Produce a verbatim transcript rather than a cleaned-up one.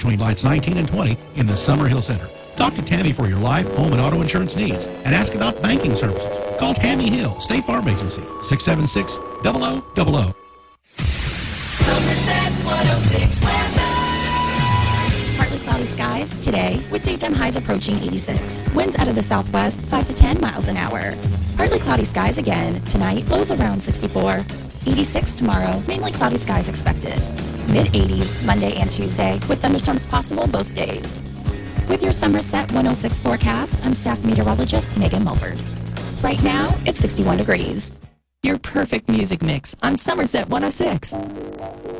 between lights nineteen and twenty in the Summerhill Center. Talk to Tammy for your life, home, and auto insurance needs and ask about banking services. Call Tammy Hill, State Farm Agency, six seven six, zero zero zero zero. Somerset one oh six weather. Partly cloudy skies today with daytime highs approaching eighty-six. Winds out of the southwest five to ten miles an hour. Partly cloudy skies again tonight, lows around sixty-four. eighty-six tomorrow, mainly cloudy skies expected. mid eighties Monday and Tuesday with thunderstorms possible both days. With your Somerset one oh six forecast, I'm staff meteorologist Megan Mulford. Right now, it's sixty-one degrees. Your perfect music mix on Somerset one oh six.